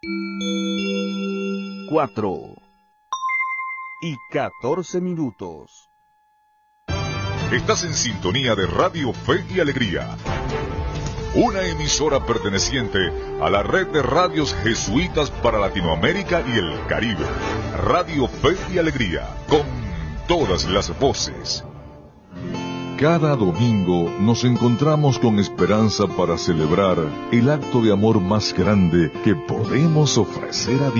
4:14. Estás en sintonía de Radio Fe y Alegría, una emisora perteneciente a la red de radios jesuitas para Latinoamérica y el Caribe. Radio Fe y Alegría, con todas las voces. Cada domingo nos encontramos con esperanza para celebrar el acto de amor más grande que podemos ofrecer a Dios.